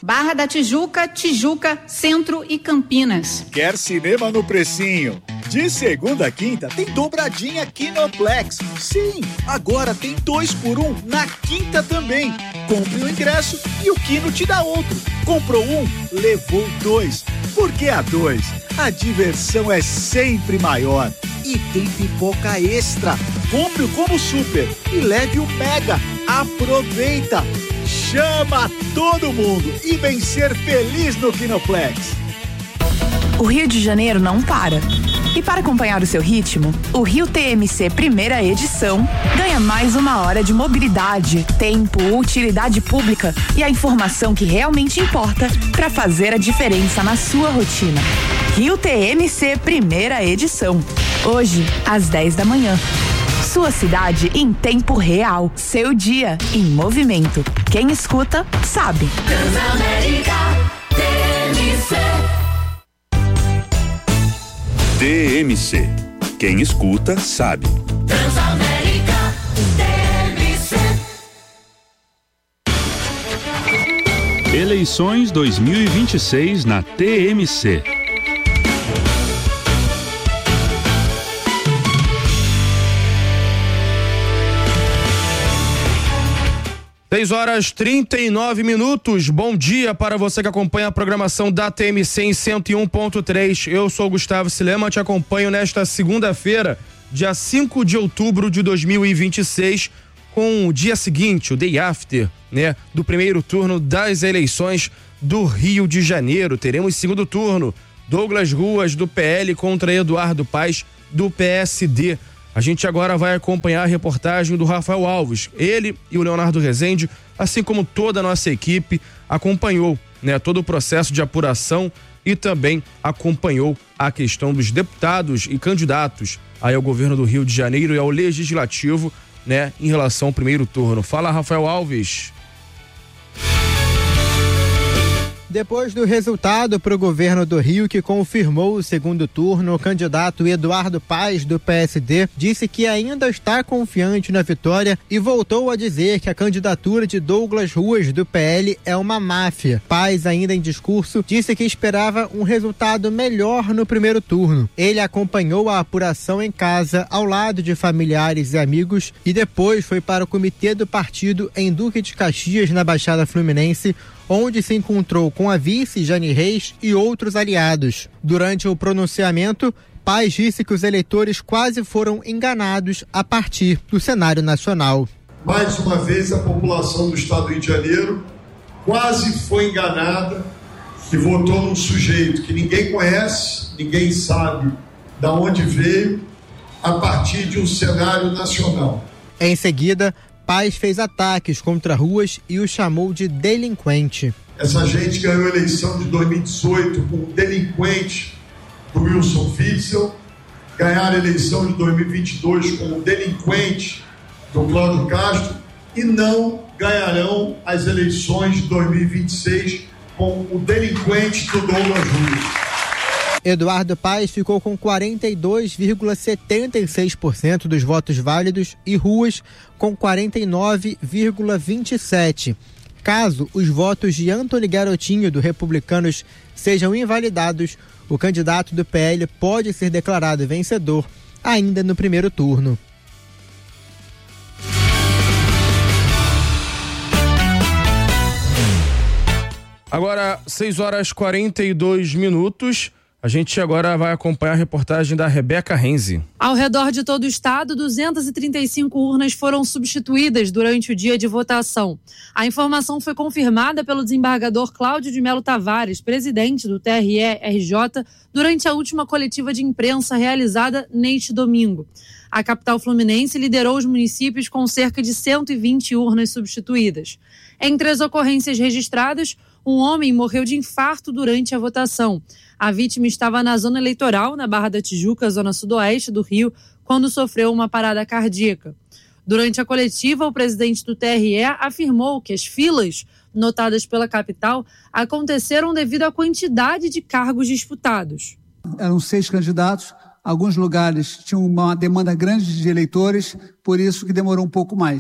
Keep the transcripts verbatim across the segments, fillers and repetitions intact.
Barra da Tijuca, Tijuca, Centro e Campinas. Quer cinema no precinho? De segunda a quinta tem dobradinha Kinoplex. Sim, agora tem dois por um na quinta também. Compre o ingresso e o Kino te dá outro. Comprou um, levou dois. Por que a dois? A diversão é sempre maior. E tem pipoca extra. Compre o Combo Super e leve o Mega. Aproveita! Chama todo mundo e vem ser feliz no Kinoplex. O Rio de Janeiro não para. E para acompanhar o seu ritmo, o Rio T M C Primeira Edição ganha mais uma hora de mobilidade, tempo, utilidade pública e a informação que realmente importa para fazer a diferença na sua rotina. Rio T M C Primeira Edição. Hoje, às dez da manhã. Sua cidade em tempo real. Seu dia em movimento. Quem escuta, sabe. Transamérica T M C. T M C. Quem escuta, sabe. Transamérica T M C. Eleições dois mil e vinte e seis na T M C. seis horas trinta e nove minutos. Bom dia para você que acompanha a programação da T M C em cento e um ponto três. Eu sou Gustavo Silema, te acompanho nesta segunda-feira, dia cinco de outubro de dois mil e vinte e seis, com o dia seguinte, o day after, né, do primeiro turno das eleições do Rio de Janeiro. Teremos segundo turno, Douglas Ruas do P L contra Eduardo Paes do P S D. A gente agora vai acompanhar a reportagem do Rafael Alves. Ele e o Leonardo Rezende, assim como toda a nossa equipe, acompanhou, né, todo o processo de apuração e também acompanhou a questão dos deputados e candidatos aí ao governo do Rio de Janeiro e ao Legislativo, né, em relação ao primeiro turno. Fala, Rafael Alves. Depois do resultado para o governo do Rio, que confirmou o segundo turno, o candidato Eduardo Paes, do P S D, disse que ainda está confiante na vitória e voltou a dizer que a candidatura de Douglas Ruas, do P L, é uma máfia. Paes, ainda em discurso, disse que esperava um resultado melhor no primeiro turno. Ele acompanhou a apuração em casa, ao lado de familiares e amigos, e depois foi para o comitê do partido em Duque de Caxias, na Baixada Fluminense, onde se encontrou com a vice Jane Reis e outros aliados. Durante o pronunciamento, Paes disse que os eleitores quase foram enganados a partir do cenário nacional. Mais uma vez, a população do estado do Rio de Janeiro quase foi enganada e votou num sujeito que ninguém conhece, ninguém sabe de onde veio, a partir de um cenário nacional. Em seguida, Paes fez ataques contra Ruas e o chamou de delinquente. Essa gente ganhou a eleição de dois mil e dezoito com o delinquente do Wilson Witzel, ganharam a eleição de dois mil e vinte e dois com o delinquente do Cláudio Castro e não ganharão as eleições de dois mil e vinte e seis com o delinquente do Douglas Ruas. Eduardo Paes ficou com quarenta e dois vírgula setenta e seis por cento dos votos válidos e Ruas com quarenta e nove vírgula vinte e sete por cento. Caso os votos de Antony Garotinho, do Republicanos, sejam invalidados, o candidato do P L pode ser declarado vencedor ainda no primeiro turno. Agora, seis horas e quarenta e dois minutos. A gente agora vai acompanhar a reportagem da Rebeca Renzi. Ao redor de todo o estado, duzentas e trinta e cinco urnas foram substituídas durante o dia de votação. A informação foi confirmada pelo desembargador Cláudio de Melo Tavares, presidente do T R E R J, durante a última coletiva de imprensa realizada neste domingo. A capital fluminense liderou os municípios com cerca de cento e vinte urnas substituídas. Entre as ocorrências registradas, um homem morreu de infarto durante a votação. A vítima estava na zona eleitoral, na Barra da Tijuca, zona sudoeste do Rio, quando sofreu uma parada cardíaca. Durante a coletiva, o presidente do T R E afirmou que as filas notadas pela capital aconteceram devido à quantidade de cargos disputados. Eram seis candidatos, alguns lugares tinham uma demanda grande de eleitores, por isso que demorou um pouco mais.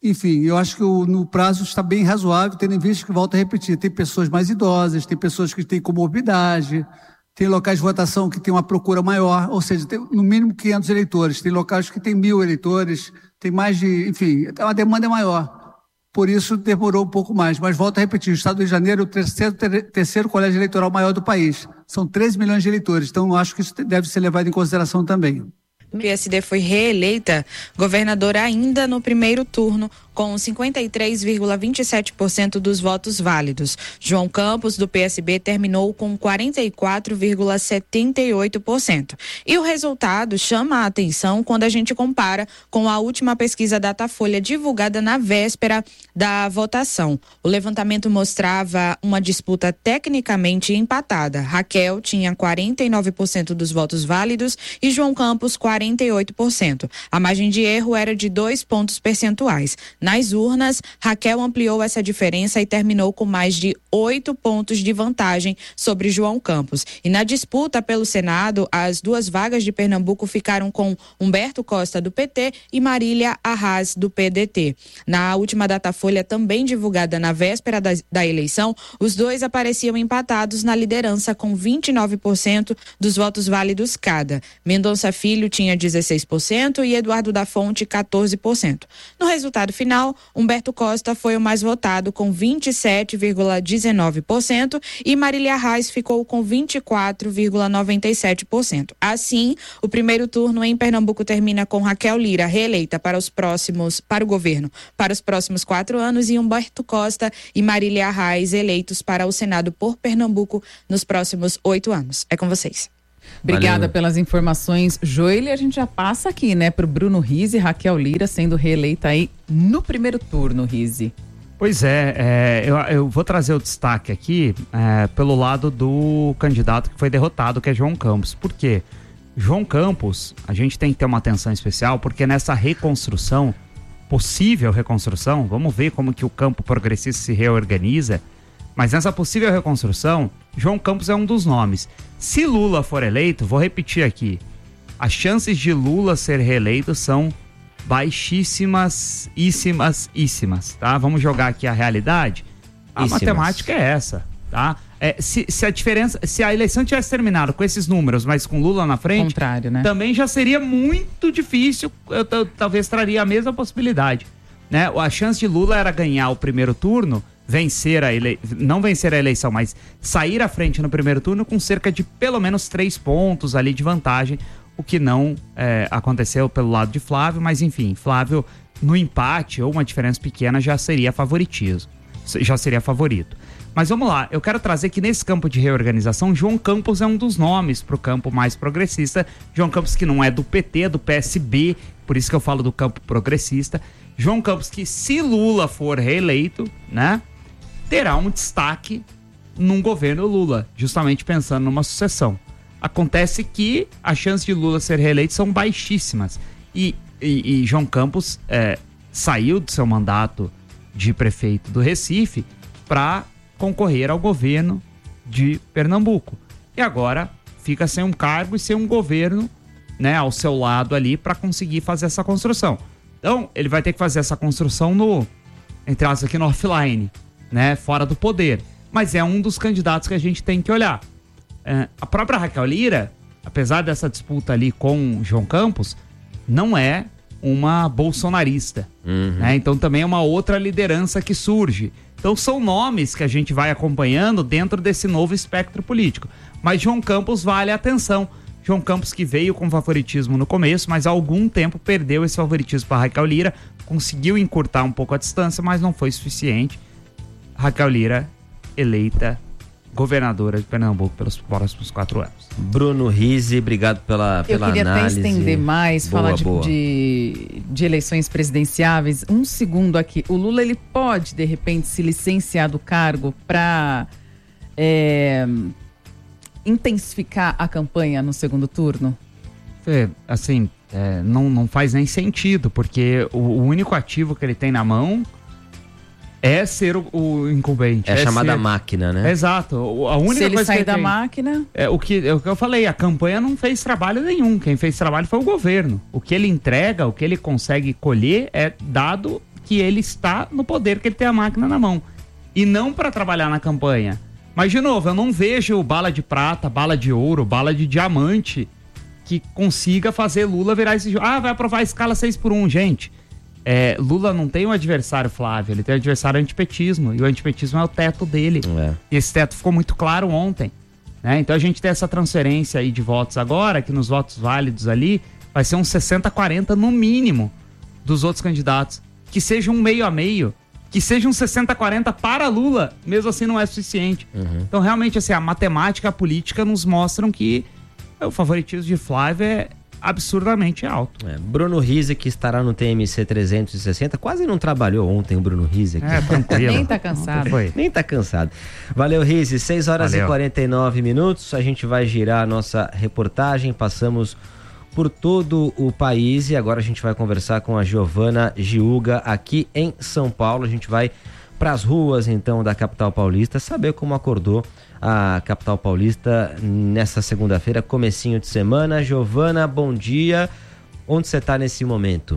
Enfim, eu acho que o, no prazo está bem razoável, tendo em vista que, volto a repetir, tem pessoas mais idosas, tem pessoas que têm comorbidade, tem locais de votação que tem uma procura maior, ou seja, tem no mínimo quinhentos eleitores, tem locais que tem mil eleitores, tem mais de, enfim, a demanda é maior. Por isso demorou um pouco mais. Mas volto a repetir, o Estado do Rio de Janeiro é o terceiro, ter, terceiro colégio eleitoral maior do país. São treze milhões de eleitores, então eu acho que isso deve ser levado em consideração também. O P S D foi reeleita governadora ainda no primeiro turno, com cinquenta e três vírgula vinte e sete por cento dos votos válidos. João Campos, do P S B, terminou com quarenta e quatro vírgula setenta e oito por cento. E o resultado chama a atenção quando a gente compara com a última pesquisa Datafolha divulgada na véspera da votação. O levantamento mostrava uma disputa tecnicamente empatada. Raquel tinha quarenta e nove por cento dos votos válidos e João Campos quarenta e oito por cento. A margem de erro era de dois pontos percentuais. Nas urnas, Raquel ampliou essa diferença e terminou com mais de oito pontos de vantagem sobre João Campos. E na disputa pelo Senado, as duas vagas de Pernambuco ficaram com Humberto Costa, do P T, e Marília Arraes, do P D T. Na última Datafolha, também divulgada na véspera da, da eleição, os dois apareciam empatados na liderança com vinte e nove por cento dos votos válidos cada. Mendonça Filho tinha dezesseis por cento e Eduardo da Fonte quatorze por cento. No resultado final, Humberto Costa foi o mais votado com vinte e sete vírgula dezenove por cento e Marília Arraes ficou com vinte e quatro vírgula noventa e sete por cento. Assim, o primeiro turno em Pernambuco termina com Raquel Lira reeleita para os próximos, para o governo, para os próximos quatro anos e Humberto Costa e Marília Arraes eleitos para o Senado por Pernambuco nos próximos oito anos. É com vocês. Obrigada Valeu. Pelas informações, Joile. A gente já passa aqui, né, pro Bruno Rizzi, Raquel Lira sendo reeleita aí no primeiro turno, Rizzi. Pois é, é eu, eu vou trazer o destaque aqui é, pelo lado do candidato que foi derrotado, que é João Campos. Por quê? João Campos, a gente tem que ter uma atenção especial, porque nessa reconstrução, possível reconstrução, vamos ver como que o campo progressista se reorganiza, mas nessa possível reconstrução, João Campos é um dos nomes. Se Lula for eleito, vou repetir aqui, as chances de Lula ser reeleito são baixíssimas, íssimas, íssimas, tá? Vamos jogar aqui a realidade. A íssimas. Matemática é essa, tá? É, se, se a diferença, se a eleição tivesse terminado com esses números, mas com Lula na frente, contrário, né? Também já seria muito difícil, eu, eu talvez traria a mesma possibilidade, né? A chance de Lula era ganhar o primeiro turno, vencer a ele... não vencer a eleição, mas sair à frente no primeiro turno com cerca de pelo menos três pontos ali de vantagem, o que não é, aconteceu pelo lado de Flávio, mas enfim, Flávio no empate ou uma diferença pequena já seria favoritismo, já seria favorito. Mas vamos lá, eu quero trazer que nesse campo de reorganização, João Campos é um dos nomes para o campo mais progressista. João Campos que não é do P T, é do P S B, por isso que eu falo do campo progressista. João Campos que, se Lula for reeleito, né, terá um destaque num governo Lula, justamente pensando numa sucessão. Acontece que as chances de Lula ser reeleito são baixíssimas. E, e, e João Campos é, saiu do seu mandato de prefeito do Recife para concorrer ao governo de Pernambuco. E agora fica sem um cargo e sem um governo, né, ao seu lado ali para conseguir fazer essa construção. Então, ele vai ter que fazer essa construção no, entre aspas aqui, no offline, né, fora do poder. Mas é um dos candidatos que a gente tem que olhar. É, a própria Raquel Lira, apesar dessa disputa ali com João Campos, não é uma bolsonarista, uhum. né? Então também é uma outra liderança que surge. Então são nomes que a gente vai acompanhando dentro desse novo espectro político. Mas João Campos vale a atenção. João Campos que veio com favoritismo no começo, mas há algum tempo perdeu esse favoritismo para Raquel Lira, conseguiu encurtar um pouco a distância, mas não foi suficiente. Raquel Lira eleita governadora de Pernambuco pelos próximos quatro anos. Bruno Rizzi, obrigado pela, pela análise. Eu queria análise. até estender mais, boa, falar de, boa. De, de eleições presidenciáveis. Um segundo aqui. O Lula, ele pode, de repente, se licenciar do cargo para é, intensificar a campanha no segundo turno? É, assim, é, não, não faz nem sentido, porque o, o único ativo que ele tem na mão é ser o, o incumbente. É, é a chamada ser... máquina, né? Exato. A única Se ele coisa sair que da tem... máquina... É o, que, é o que eu falei, a campanha não fez trabalho nenhum. Quem fez trabalho foi o governo. O que ele entrega, o que ele consegue colher é dado que ele está no poder, que ele tem a máquina na mão. E não para trabalhar na campanha. Mas, de novo, eu não vejo bala de prata, bala de ouro, bala de diamante que consiga fazer Lula virar esse jogo. Ah, vai aprovar a escala seis por um, gente. É, Lula não tem um adversário, Flávio, ele tem um adversário antipetismo, e o antipetismo é o teto dele. É. E esse teto ficou muito claro ontem, né? Então a gente tem essa transferência aí de votos agora, que nos votos válidos ali vai ser uns sessenta a quarenta no mínimo dos outros candidatos. Que seja um meio a meio, que seja um sessenta a quarenta para Lula, mesmo assim não é suficiente. Uhum. Então realmente assim, a matemática, a política nos mostram que o favoritismo de Flávio é absurdamente alto. É, Bruno Rizzi, que estará no T M C trezentos e sessenta, quase não trabalhou ontem o Bruno Rizzi aqui. É, tranquilo. Nem tá cansado. Nem tá cansado. Valeu, Rizzi. seis horas Valeu. E quarenta e nove minutos. A gente vai girar a nossa reportagem. Passamos por todo o país e agora a gente vai conversar com a Giovana Giuga aqui em São Paulo. A gente vai para as ruas, então, da capital paulista, saber como acordou a capital paulista nessa segunda-feira, comecinho de semana. Giovana, bom dia. Onde você está nesse momento?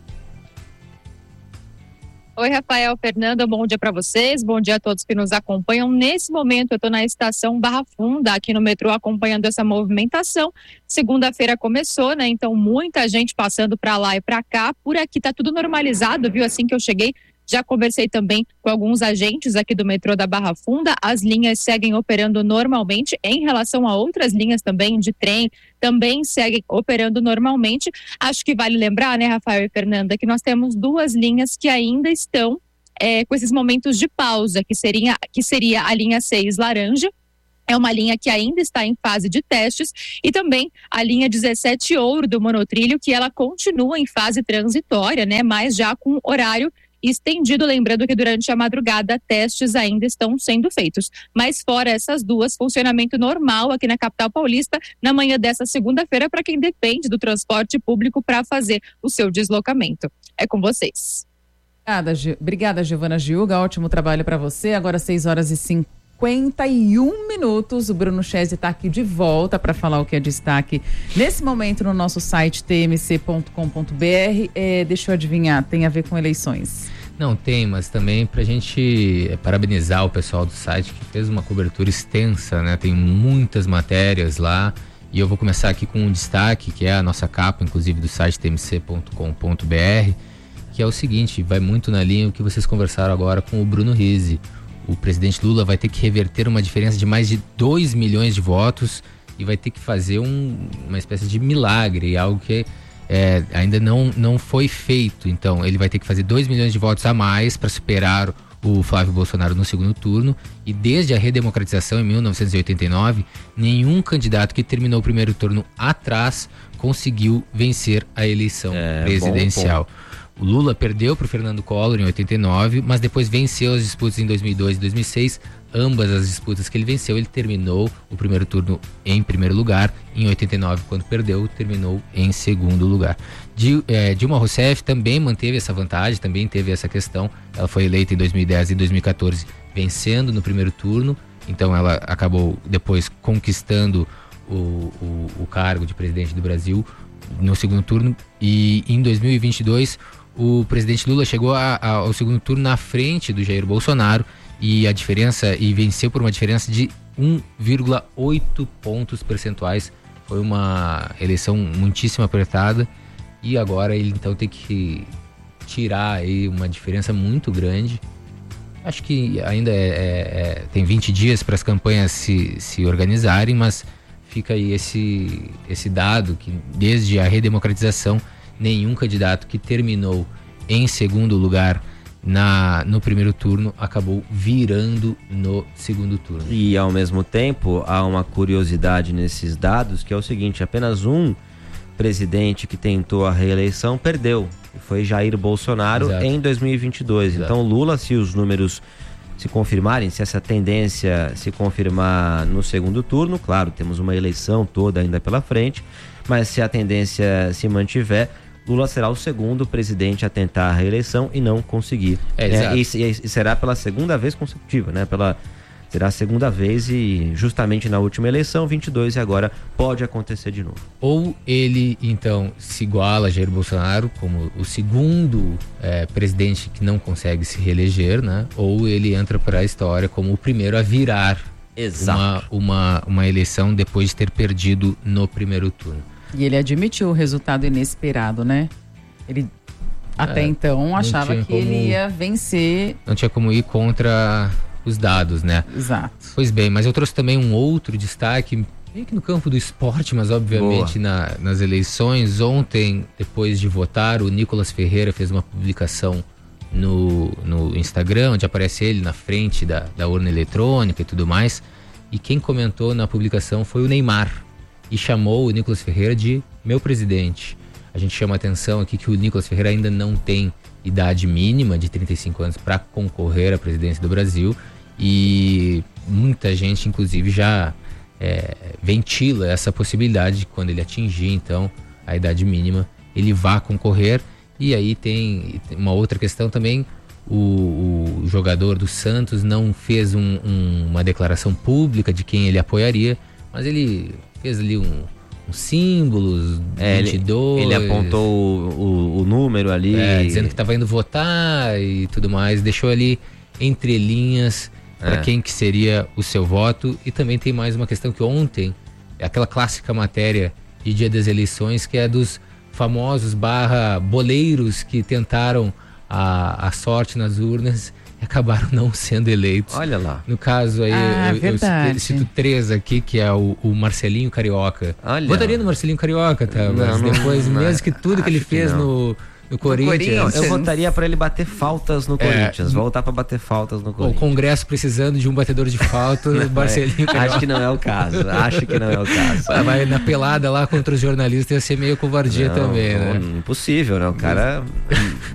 Oi, Rafael, Fernanda, bom dia para vocês, bom dia a todos que nos acompanham. Nesse momento eu estou na estação Barra Funda, aqui no metrô, acompanhando essa movimentação. Segunda-feira começou, né? Então muita gente passando para lá e para cá. Por aqui tá tudo normalizado, viu? Assim que eu cheguei, já conversei também com alguns agentes aqui do metrô da Barra Funda. As linhas seguem operando normalmente. Em relação a outras linhas também de trem, também seguem operando normalmente. Acho que vale lembrar, né, Rafael e Fernanda, que nós temos duas linhas que ainda estão é, com esses momentos de pausa, que seria, que seria a linha seis laranja. É uma linha que ainda está em fase de testes, e também a linha dezessete ouro do monotrilho, que ela continua em fase transitória, né, mas já com horário estendido, lembrando que durante a madrugada testes ainda estão sendo feitos. Mas fora essas duas, funcionamento normal aqui na capital paulista na manhã dessa segunda-feira para quem depende do transporte público para fazer o seu deslocamento. É com vocês. Obrigada, Gi- Obrigada Giovana Giuga, ótimo trabalho para você. Agora seis horas e cinquenta e um minutos, o Bruno Chese está aqui de volta para falar o que é destaque nesse momento no nosso site t m c ponto com ponto b r. É, deixa eu adivinhar, tem a ver com eleições? Não tem, mas também pra gente é, parabenizar o pessoal do site que fez uma cobertura extensa, né? Tem muitas matérias lá e eu vou começar aqui com um destaque, que é a nossa capa, inclusive do site t m c ponto com ponto b r, que é o seguinte, vai muito na linha o que vocês conversaram agora com o Bruno Rizzi. O presidente Lula vai ter que reverter uma diferença de mais de dois milhões de votos e vai ter que fazer um, uma espécie de milagre, algo que é, ainda não, não foi feito. Então, ele vai ter que fazer dois milhões de votos a mais para superar o Flávio Bolsonaro no segundo turno. E desde a redemocratização em mil novecentos e oitenta e nove, nenhum candidato que terminou o primeiro turno atrás conseguiu vencer a eleição é, presidencial. Bom, bom. O Lula perdeu para o Fernando Collor em oitenta e nove, mas depois venceu as disputas em dois mil e dois e dois mil e seis. Ambas as disputas que ele venceu, ele terminou o primeiro turno em primeiro lugar. Em oitenta e nove, quando perdeu, terminou em segundo lugar. Dil, é, Dilma Rousseff também manteve essa vantagem, também teve essa questão. Ela foi eleita em dois mil e dez e dois mil e quatorze, vencendo no primeiro turno. Então ela acabou depois conquistando o, o, o cargo de presidente do Brasil no segundo turno. E em dois mil e vinte e dois, o presidente Lula chegou a, a, ao segundo turno na frente do Jair Bolsonaro. E a diferença, e venceu por uma diferença de um vírgula oito pontos percentuais. Foi uma eleição muitíssimo apertada. E agora ele então tem que tirar aí uma diferença muito grande. Acho que ainda é, é, é, tem vinte dias para as campanhas se, se organizarem, mas fica aí esse, esse dado que desde a redemocratização, nenhum candidato que terminou em segundo lugar Na, no primeiro turno acabou virando no segundo turno. E ao mesmo tempo há uma curiosidade nesses dados, que é o seguinte: apenas um presidente que tentou a reeleição perdeu, e foi Jair Bolsonaro. Exato. Em dois mil e vinte e dois. Exato. Então Lula, se os números se confirmarem, se essa tendência se confirmar no segundo turno, claro, temos uma eleição toda ainda pela frente, mas se a tendência se mantiver, Lula será o segundo presidente a tentar a reeleição e não conseguir. É, é, e, e será pela segunda vez consecutiva, né? Pela Será a segunda vez e justamente na última eleição, vinte e dois, e agora pode acontecer de novo. Ou ele, então, se iguala a Jair Bolsonaro como o segundo é, presidente que não consegue se reeleger, né? Ou ele entra para a história como o primeiro a virar uma, uma, uma eleição depois de ter perdido no primeiro turno. E ele admitiu o resultado inesperado, né? Ele até É, então achava que como- ele ia vencer. Não tinha como ir contra os dados, né? Exato. Pois bem, mas eu trouxe também um outro destaque, meio que no campo do esporte, mas obviamente na, nas eleições. Ontem, depois de votar, o Nicolas Ferreira fez uma publicação no, no Instagram, onde aparece ele na frente da, da urna eletrônica e tudo mais. E quem comentou na publicação foi o Neymar e chamou o Nicolas Ferreira de meu presidente. A gente chama a atenção aqui que o Nicolas Ferreira ainda não tem idade mínima de trinta e cinco anos para concorrer à presidência do Brasil, e muita gente inclusive já é, ventila essa possibilidade de quando ele atingir então a idade mínima ele vá concorrer. E aí tem uma outra questão também, o, o jogador do Santos não fez um, um, uma declaração pública de quem ele apoiaria, mas ele fez ali um uns símbolos, É, vinte e dois. Ele, ele apontou o, o, o número ali. É, dizendo que estava indo votar e tudo mais. Deixou ali entre linhas para É. quem que seria o seu voto. E também tem mais uma questão que ontem, aquela clássica matéria de dia das eleições, que é dos famosos barra boleiros que tentaram a, a sorte nas urnas e acabaram não sendo eleitos. Olha lá. No caso aí, Ah, eu, eu verdade. cito, cito três aqui, que é o, o Marcelinho Carioca. Olha. Votaria no Marcelinho Carioca, tá? Não, Mas não- depois, não- mesmo que tudo que ele acho que fez não. no, no Corinthians... Eu votaria pra ele bater faltas no É. Corinthians. Voltar pra bater faltas no O Corinthians. Congresso precisando de um batedor de falta, o Marcelinho Carioca. Acho que não é o caso. Acho que não é o caso. Vai- Vai na pelada lá contra os jornalistas, ia ser meio covardia Não, também, não, né? Impossível, né? O cara